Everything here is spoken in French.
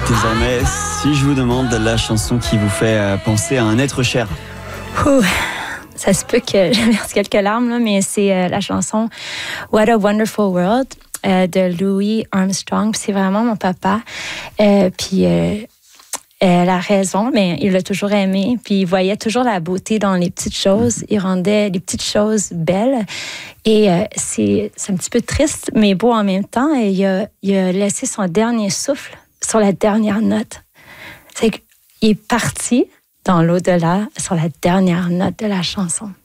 Désormais, si je vous demande la chanson qui vous fait penser à un être cher. Ça se peut que je verse quelques larmes, là, mais c'est la chanson What a Wonderful World de Louis Armstrong. C'est vraiment mon papa. Puis elle a raison, mais il l'a toujours aimé. Puis il voyait toujours la beauté dans les petites choses. Il rendait les petites choses belles. Et c'est un petit peu triste, mais beau en même temps. Et il a laissé son dernier souffle sur la dernière note. C'est qu'il est parti dans l'au-delà sur la dernière note de la chanson.